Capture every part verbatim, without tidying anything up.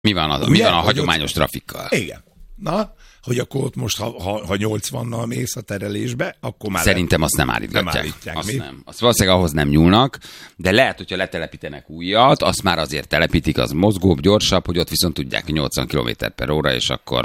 Mi van, az, mi van a hagyományos trafikkal? Igen. Na, hogy akkor ott most, ha, ha, ha nyolcvannal mész a terelésbe, akkor már... Szerintem le... azt nem állítgatják. Nem állítják, azt mi? nem. Azt valószínűleg ahhoz nem nyúlnak, de lehet, hogyha letelepítenek újat, azt már azért telepítik, az mozgóbb, gyorsabb, hogy ott viszont tudják nyolcvan kilométer per óra, és akkor...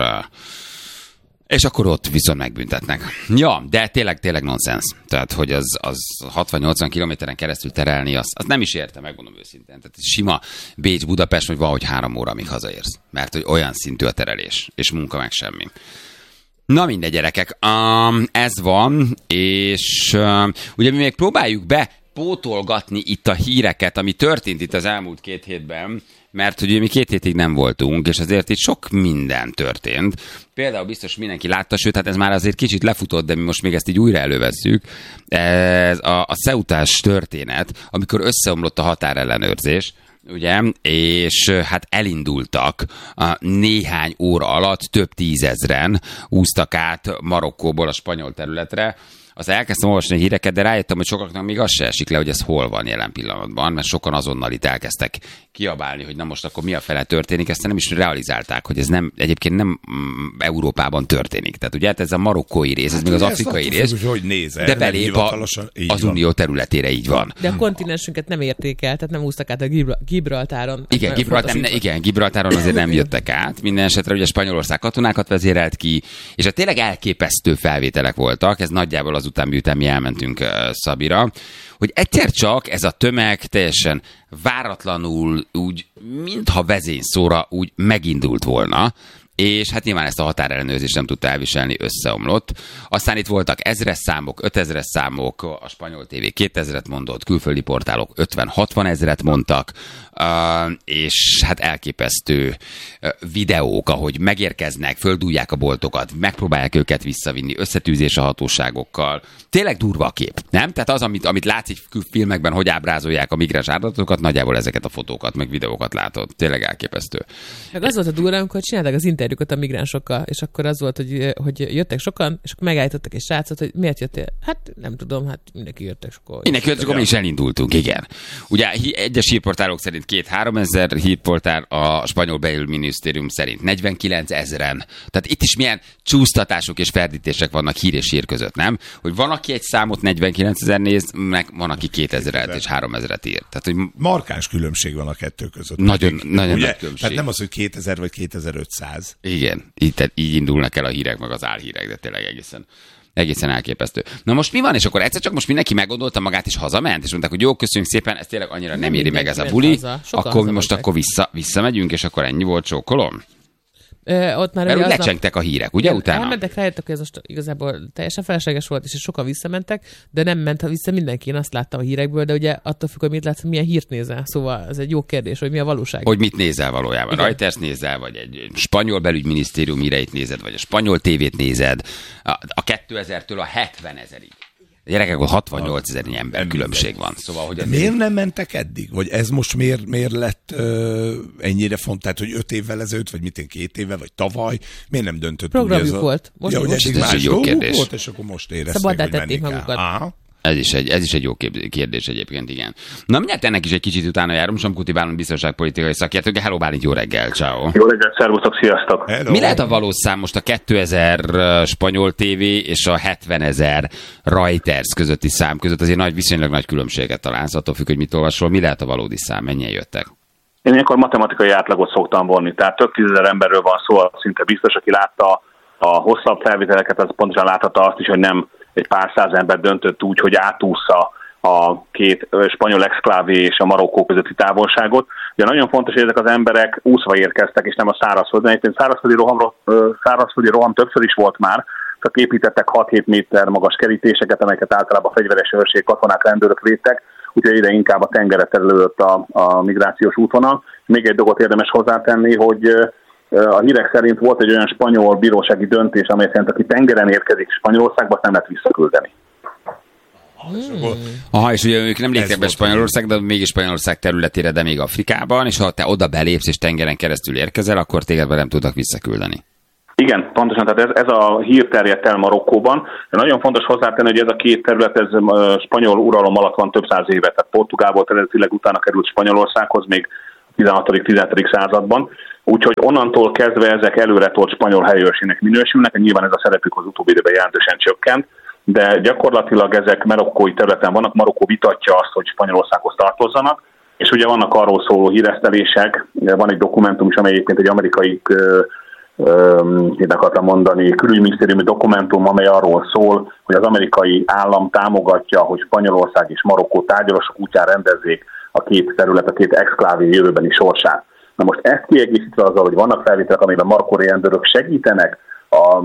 És akkor ott viszont megbüntetnek. Ja, de tényleg, tényleg nonsens. Tehát, hogy az, az hatvan-nyolcvan kilométeren keresztül terelni, azt, azt nem is értem, megmondom őszintén. Tehát sima Bécs-Budapest, hogy valahogy három óra, amíg hazaérsz. Mert hogy olyan szintű a terelés, és munka meg semmi. Na mindegy, gyerekek, um, ez van, és um, ugye mi még próbáljuk be pótolgatni itt a híreket, ami történt itt az elmúlt két hétben, mert ugye mi két hétig nem voltunk, és azért itt sok minden történt. Például biztos mindenki látta, sőt, hát ez már azért kicsit lefutott, de mi most még ezt így újra elővesszük. Ez a, a Ceutás történet, amikor összeomlott a határellenőrzés, ugye, és hát elindultak néhány óra alatt, több tízezren úztak át Marokkóból a spanyol területre. Azt elkezdtem olvasni a híreket, de rájöttem, hogy sokaknak még az se esik le, hogy ez hol van jelen pillanatban, mert sokan azonnal itt elkezdtek kiabálni, hogy na most akkor mi a fele történik, ezt nem is realizálták, hogy ez nem, egyébként nem mm, Európában történik. Tehát ugye hát ez a marokkói rész, ez hát, még az afrikai rész, függ, hogy nézel, de belép a, az van. Unió területére, így van. De a kontinensünket nem érték el, tehát nem úsztak át a Gibraltáron. Igen, Gibraltáron, nem, igen, Gibraltáron azért nem jöttek át. Minden esetre ugye Spanyolország katonákat vezérelt ki, és hát tényleg elképesztő felvételek voltak, ez nagyjából azután, miután mi elmentünk uh, Szabira, hogy egyszer csak ez a tömeg teljesen váratlanul, úgy, mintha vezényszóra úgy megindult volna, és hát nyilván ezt a határellenőrzést nem tudta elviselni, összeomlott. Aztán itt voltak ezres számok, ötezres számok, a spanyol tévé kétezret mondott, külföldi portálok ötven-hatvan ezret mondtak, és hát elképesztő videók, ahogy megérkeznek, földújják a boltokat, megpróbálják őket visszavinni, összetűzés a hatóságokkal. Tényleg durva a kép, nem? Tehát az, amit, amit látszik filmekben, hogy ábrázolják a migráns áldozatokat, nagyjából ezeket a fotókat, meg videókat látod. Tényleg elképesztő. Meg az volt a durva, amikor csinálták az interjúkat a migránsokkal, és akkor az volt, hogy, hogy jöttek sokan, és akkor megállítottak egy srácot, hogy miért jöttél? Hát nem tudom, hát mindenki jöttek sokkal. Mindenki jöttek, akkor mi is elindultunk, igen. Ugye egyes hírportálok szerint két-három ezer, hírportál a spanyol belügyminisztérium szerint negyvenkilenc ezeren. Tehát itt is milyen csúsztatások és ferdítések vannak hír és hír között, nem? Hogy van, aki egy számot negyvenkilenc ezer néz, meg van, aki kétezret és három ezret ír. Tehát, hogy markáns különbség van a kettő között. Nagyon, pedig, nagyon ugye? nagy különbség. Tehát nem az, hogy kétezer vagy kétezer-ötszáz. Igen, így, tehát így indulnak el a hírek, meg az álhírek, de tényleg egészen, egészen elképesztő. Na most mi van, és akkor egyszer csak most mindenki meggondolta magát, és hazament, és mondták, hogy jó, köszönjük szépen, ez tényleg annyira nem, nem éri meg ez a buli, akkor mi most akkor vissza, visszamegyünk, és akkor ennyi volt, csókolom? Ö, ott már mert úgy aznap... lecsengtek a hírek, ugye, utána? Elmentek, rájöttek, hogy ez most igazából teljesen felesleges volt, és sokan visszamentek, de nem ment vissza mindenki. Én azt láttam a hírekből, de ugye attól függ, hogy mit látsz, milyen hírt nézel. Szóval ez egy jó kérdés, hogy mi a valóság. Hogy mit nézel valójában? Igen. Reuters nézel, vagy egy spanyol belügyminisztérium híreit nézed, vagy a spanyol tévét nézed, a, a kétezertől a hetvenezerig. A gyerekek, ott hatvannyolc ezernyi ember különbség van. Szóval, hogy miért így... nem mentek eddig? Vagy ez most miért, miért lett ö, ennyire fontos? Tehát, hogy öt évvel ezelőtt, vagy mit én két évvel, vagy tavaly, miért nem döntött? Programjuk a... volt. Most, ja, most ez egy jó kérdés. Volt, és akkor most érezték, hogy menni kell. Ez is, egy, ez is egy jó kérdés egyébként, igen. Na, mindjárt ennek is egy kicsit utána járunk. Somkuti Bálint biztonságpolitikai szakértők. Hello, Bálint, jó reggel, ciao. Jó reggel, szervusztok, sziasztok. Hello. Mi lehet a valós szám most a kétezer spanyol tévé és a hetvenezer Reuters közötti szám között? Azért nagy, viszonylag nagy különbséget találsz, attól függ, hogy mit olvasol. Mi lehet a valódi szám? Mennyien jöttek? Én ilyenkor matematikai átlagot szoktam vonni, tehát több tízezer emberről van szó, szinte biztos, aki látta a hosszabb felvételeket, az pontosan láthatta azt is, hogy nem egy pár száz ember döntött úgy, hogy átússza a két spanyol exklávé és a Marokkó közötti távolságot. Ugye nagyon fontos, hogy ezek az emberek úszva érkeztek, és nem a szárazföldön. Egyébként szárazföldi roham, szárazföldi roham többször is volt már, csak építettek hat-hét méter magas kerítéseket, amelyeket általában fegyveres őrség, katonák, rendőrök védtek, úgyhogy ide inkább a tengere terülődött a, a migrációs útvonal. Még egy dolgot érdemes hozzátenni, hogy a hírek szerint volt egy olyan spanyol bírósági döntés, amely szerint aki tengeren érkezik Spanyolországba, azt nem lehet visszaküldeni. Hmm. Aha, és ugye ők nem léptek be Spanyolország, de mégis Spanyolország területére, de még Afrikában, és ha te oda belépsz és tengeren keresztül érkezel, akkor téged nem tudnak visszaküldeni. Igen, pontosan, tehát ez, ez a hír terjedt el Marokkóban. De nagyon fontos hozzátenni, hogy ez a két terület, ez spanyol uralom alatt van több száz éve, tehát Portugálból eredetileg utána került Spanyolországhoz még a tizenhatodik-tizenhetedik században. Úgyhogy onnantól kezdve ezek előretolt spanyol helyőrségnek minősülnek, nyilván ez a szerepük az utóbbi időben jelentősen csökkent, de gyakorlatilag ezek marokkói területen vannak, Marokkó vitatja azt, hogy Spanyolországhoz tartozzanak, és ugye vannak arról szóló híresztelések, van egy dokumentum is, amely egyébként egy amerikai, én akartam mondani, külügyminisztériumi dokumentum, amely arról szól, hogy az amerikai állam támogatja, hogy Spanyolország és Marokkó tárgyalások útján rendezzék a két terület, a két exklávé jövőbeni sorsát. Na most ezt kiegészítve azzal, hogy vannak felvételek, amiben marokkói rendőrök segítenek a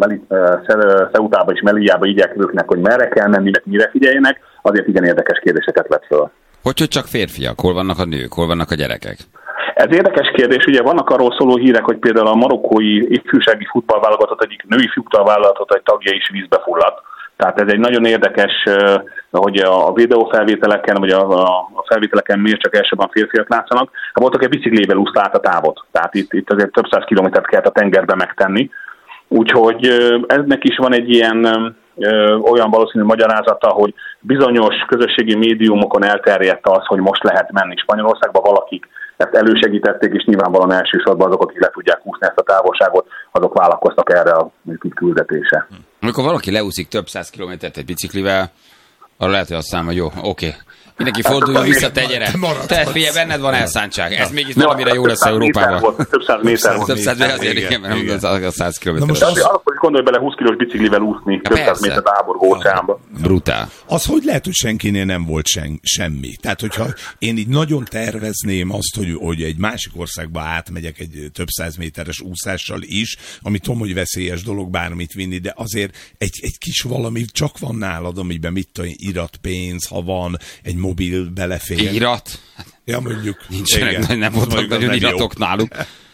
Ceutába és Melillába így őknek, hogy merre kell menni, mire figyeljenek, azért igen érdekes kérdéseket vett föl. Hogy, hogy csak férfiak? Hol vannak a nők? Hol vannak a gyerekek? Ez érdekes kérdés, ugye vannak arról szóló hírek, hogy például a marokkói ifjúsági futballválogatott egyik női futballválogatott egy tagja is vízbe fulladt. Tehát ez egy nagyon érdekes, hogy a videófelvételeken, vagy a felvételeken miért csak elsőben férfiak látszanak. Hát voltak egy biciklével úszta át a távot, tehát itt, itt azért több száz kilométert kellett a tengerbe megtenni. Úgyhogy ennek is van egy ilyen ö, olyan valószínű magyarázata, hogy bizonyos közösségi médiumokon elterjedt az, hogy most lehet menni Spanyolországba, valakik ezt elősegítették, és nyilvánvalóan elsősorban azok, akik le tudják úszni ezt a távolságot, azok vállalkoztak erre a küldetése. Amikor valaki leúszik több száz kilométert egy biciklivel, arra lehet, hogy azt számol, hogy jó, oké. Okay. Mindenki forduljon vissza, te gyere. Te figyelj, benned van elszántság. Ez mégis valamire jó lesz Európában. Több száz méter volt. Több száz méter azért igen, mert nem az a száz kilométer. Most az... Akkor is gondolj bele húsz kilós biciklivel úszni, több száz méter áborgó óceánba. Brutál. Az hogy lehet, hogy senkinél nem volt sen, semmi? Tehát, hogyha én így nagyon tervezném azt, hogy, hogy egy másik országba átmegyek egy több száz méteres úszással is, ami tudom, hogy veszélyes dolog bármit vinni, de azért egy, egy kis valami csak van nálad, amiben mit tudom, iratpénz, ha van, egy mobil belefér. Irat? Ja, mondjuk. Nincsenek, igen, nem voltak nagyon iratok náluk.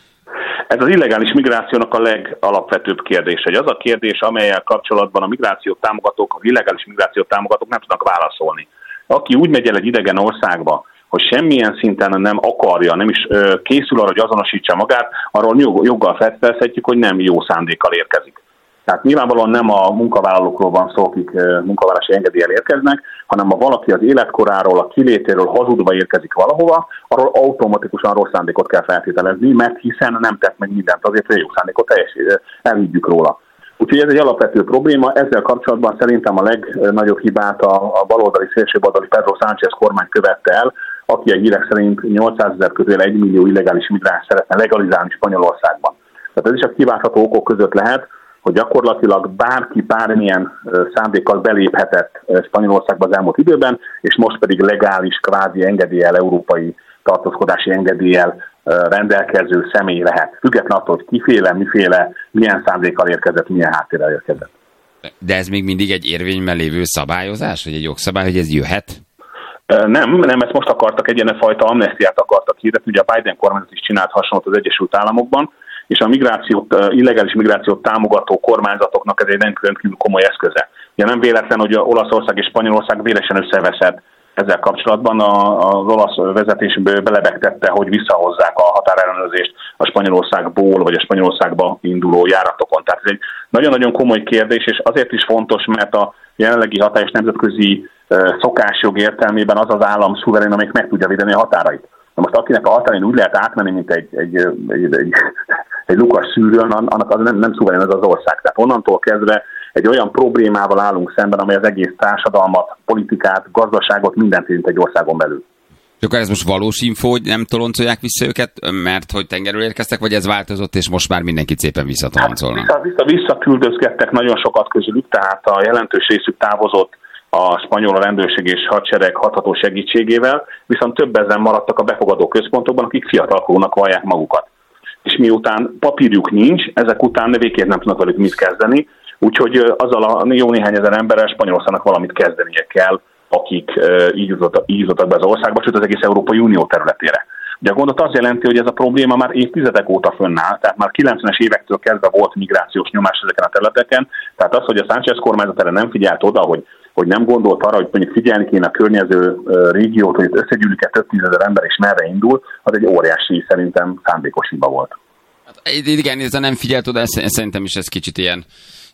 Ez az illegális migrációnak a legalapvetőbb kérdés. Hogy az a kérdés, amellyel kapcsolatban a migrációt támogatók, a illegális migrációt támogatók nem tudnak válaszolni. Aki úgy megy el egy idegen országba, hogy semmilyen szinten nem akarja, nem is ö, készül arra, hogy azonosítsa magát, arról joggal feltételezhetjük, hogy nem jó szándékkal érkezik. Tehát nyilvánvalóan nem a munkavállalókról van szó, akik munkavállalási engedéllyel érkeznek, hanem ha valaki az életkoráról, a kilétéről hazudva érkezik valahova, arról automatikusan rossz szándékot kell feltételezni, mert hiszen nem tett meg mindent azért, hogy a jó szándékot teljes elhiggyük róla. Úgyhogy ez egy alapvető probléma, ezzel kapcsolatban szerintem a legnagyobb hibát a, a baloldali, szélsőbaloldali Pedro Sánchez kormány követte el, aki a hírek szerint nyolcszázezer közül egy millió illegális migráns szeretne legalizálni Spanyolországban. Tehát ez is a kiváltható okok között lehet, hogy gyakorlatilag bárki bármilyen szándékkal beléphetett Spanyolországba az elmúlt időben, és most pedig legális, kvázi engedéllyel, európai tartózkodási engedéllyel rendelkező személy lehet. Független attól, hogy kiféle, miféle, milyen szándékkal érkezett, milyen háttérrel érkezett. De ez még mindig egy érvényben lévő szabályozás, vagy egy jogszabály, hogy ez jöhet? Nem, nem, ezt most akartak, egy ilyen fajta amnesztiát akartak hirdetni, ugye a Biden kormányzat is csinált hasonlót az Egyesült Államokban, és a migrációt, illegális migrációt támogató kormányzatoknak ez egy rendkívül komoly eszköze. Ugye nem véletlen, hogy Olaszország és Spanyolország vélesen összeveszett ezzel kapcsolatban. Az olasz vezetés belebegtette, hogy visszahozzák a határellenőrzést a Spanyolországból, vagy a Spanyolországba induló járatokon. Tehát ez egy nagyon-nagyon komoly kérdés, és azért is fontos, mert a jelenlegi hatályos nemzetközi szokásjog értelmében az az állam szuverén, amelyik meg tudja védeni a határait. Na most akinek a határain úgy lehet átmenni, mint egy, egy, egy, egy, egy lukas szűrőn, annak az nem, nem szuverén ez az ország. Tehát onnantól kezdve egy olyan problémával állunk szemben, amely az egész társadalmat, politikát, gazdaságot, mindent érint egy országon belül. És akkor ez most valós info, hogy nem toloncolják vissza őket, mert hogy tengerről érkeztek, vagy ez változott, és most már mindenkit szépen visszatoloncolnak? Hát vissza, vissza, visszaküldözgettek nagyon sokat közülük, tehát a jelentős részük távozott a spanyol rendőrség és hadsereg hatható segítségével, viszont több ezen maradtak a befogadó központokban, akik fiatalkorúnak vallják magukat. És miután papírjuk nincs, ezek után végképp nem tudnak velük mit kezdeni, úgyhogy azzal a jó néhány ezer emberrel Spanyolországnak valamit kezdenie kell, akik így jutottak, így jutottak be az országba, sőt az egész Európai Unió területére. Ugye a gondot az jelenti, hogy ez a probléma már évtizedek óta fönnáll, tehát már kilencvenes évektől kezdve volt migrációs nyomás ezeken a területeken, tehát az, hogy a Sánchez kormányzat erre nem figyelt oda, hogy hogy nem gondolt arra, hogy mondjuk figyelni kéne a környező uh, régiót, hogy itt összegyűlik-e több tízezer ember, és merre indul, az egy óriási, szerintem szándékos hiba volt. Hát, igen, ez a nem figyelt oda, szerintem is ez kicsit ilyen,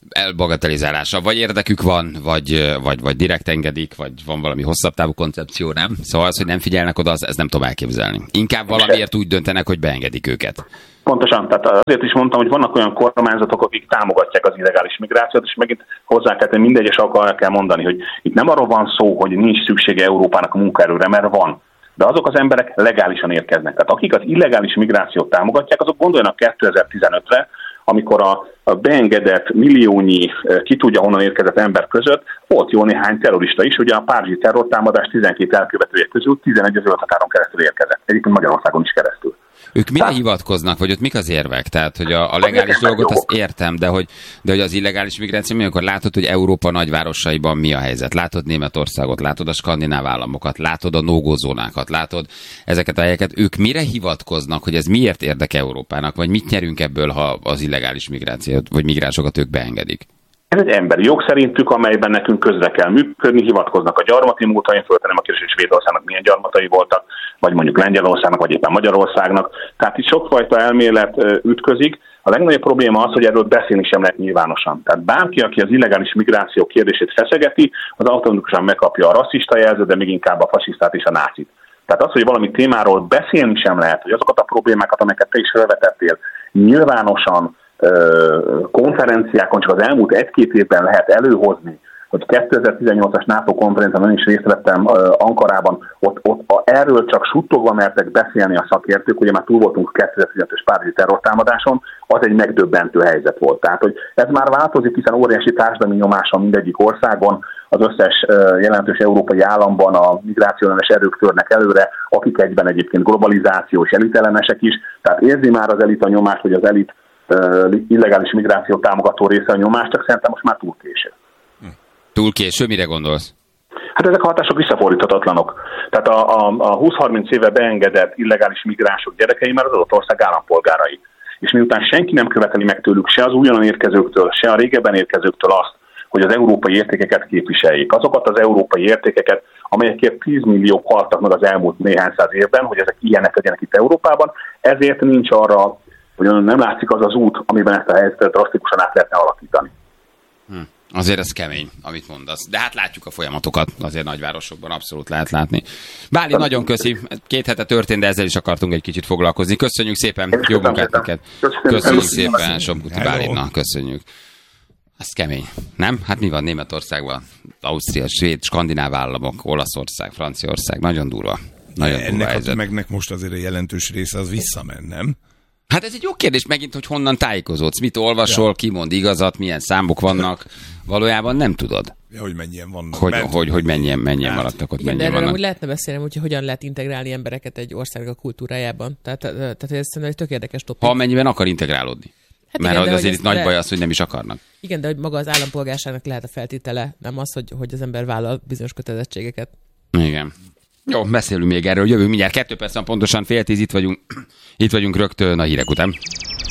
elbagatelizálása. Vagy érdekük van, vagy, vagy, vagy direkt engedik, vagy van valami hosszabb távú koncepció, nem? Szóval az, hogy nem figyelnek oda, az, ez nem tudom elképzelni. Inkább valamiért úgy döntenek, hogy beengedik őket. Pontosan, tehát azért is mondtam, hogy vannak olyan kormányzatok, akik támogatják az illegális migrációt, és megint hozzá kell tenni, minden egyes alkalommal kell mondani, hogy itt nem arról van szó, hogy nincs szüksége Európának a munkaerőre, mert van. De azok az emberek legálisan érkeznek. Tehát akik az illegális migrációt támogatják, azok gondoljanak kétezer-tizenötre, amikor a, a beengedett milliónyi, ki tudja honnan érkezett ember között volt jó néhány terrorista is, ugye a párizsi terrortámadás tizenkét elkövetője közül tizenegy az határon keresztül érkezett. Egyébként Magyarországon is keresztül. Ők mire Tehát, hivatkoznak, vagy ott mik az érvek? Tehát, hogy a, a legális dolgot azt értem, de hogy, de hogy az illegális migráció, amikor látod, hogy Európa nagyvárosaiban mi a helyzet? Látod Németországot, látod a skandináv államokat, látod a no-go zónákat, látod ezeket a helyeket. Ők mire hivatkoznak, hogy ez miért érdeke Európának, vagy mit nyerünk ebből, ha az illegális migrációt, vagy migránsokat ők beengedik? Ez egy emberi jog szerintük, amelyben nekünk közre kell működni, hivatkoznak a gyarmati múltain, föltenem a kérdés, hogy Svédországnak milyen gyarmatai voltak, vagy mondjuk Lengyelországnak, vagy éppen Magyarországnak. Tehát itt sokfajta elmélet ütközik. A legnagyobb probléma az, hogy erről beszélni sem lehet nyilvánosan. Tehát bárki, aki az illegális migráció kérdését feszegeti, az automatikusan megkapja a rasszista jelzőt, de még inkább a fasisztát és a nácit. Tehát az, hogy valami témáról beszélni sem lehet, hogy azokat a problémákat, amelyeket te is felvetettél, nyilvánosan konferenciákon csak az elmúlt egy-két évben lehet előhozni, hogy kétezer-tizennyolcas NATO konferencián is részt vettem Ankarában, ott, ott a, erről csak suttogva mertek beszélni a szakértők, ugye már túl voltunk kétezer-tizenötös párizsi terrortámadáson, az egy megdöbbentő helyzet volt. Tehát, hogy ez már változik, hiszen óriási társadalmi nyomása mindegyik országon, az összes jelentős európai államban a migrációellenes erők törnek előre, akik egyben egyébként globalizációs elitellenesek is, tehát érzi már az elit a nyomást, hogy az elit illegális migráció támogató része a nyomás, csak szerintem most már túl késő. Túl késő, mire gondolsz? Hát ezek a hatások visszafordíthatatlanok. Tehát a, a, a húsz-harminc éve beengedett illegális migránsok gyerekei már az adott ország állampolgárai. És miután senki nem követeli meg tőlük se az újonnan érkezőktől, se a régebben érkezőktől azt, hogy az európai értékeket képviseljék. Azokat az európai értékeket, amelyekért tíz milliók haltak meg az elmúlt néhány száz évben, hogy ezek ilyenek legyenek itt Európában, ezért nincs arra, hogy nem látszik az az út, amiben ezt a helyzetet drasztikusan át lehetne alakítani. Hm. Azért ez kemény, amit mondasz. De hát látjuk a folyamatokat, azért nagyvárosokban abszolút lehet látni. Báli, nagyon köszi. Két hete történt, de ezzel is akartunk egy kicsit foglalkozni. Köszönjük szépen, jó munkát neked. Köszönjük szépen, Somkuti Bálinnak, köszönjük. Ez kemény, nem? Hát mi van Németországban? Ausztria, Svéd, skandináv államok, Olaszország, Franciaország, nagyon durva. Nagyon durva ennek helyzet. A tömegnek most azért a jelentős része az visszamen, nem? Hát ez egy jó kérdés megint, hogy honnan tájékozódsz, mit olvasol, ja. Ki mond igazat, milyen számok vannak, valójában nem tudod. Ja, hogy mennyien vannak. Hogy, mert... hogy, hogy mennyien, mennyien hát. maradtak ott, igen, mennyien de vannak. úgy lehetne beszélni, hogy hogyan lehet integrálni embereket egy ország a kultúrájában. Tehát, tehát ez szerintem egy tök érdekes topik. Ha amennyiben akar integrálódni. Hát mert igen, azért itt nagy le... baj az, hogy nem is akarnak. Igen, de hogy maga az állampolgárságnak lehet a feltétele, nem az, hogy, hogy az ember vállal bizonyos kötelezettségeket. Igen. Jó, beszélünk még erről, jövünk mindjárt kettő perc, pontosan fél tíz, itt vagyunk, itt vagyunk rögtön a hírek után.